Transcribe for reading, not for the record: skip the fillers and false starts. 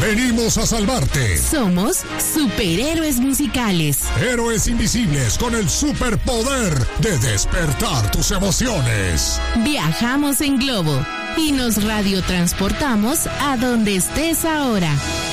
venimos a salvarte. Somos superhéroes musicales. Héroes invisibles con el superpoder de despertar tus emociones. Viajamos en globo y nos radiotransportamos a donde estés ahora.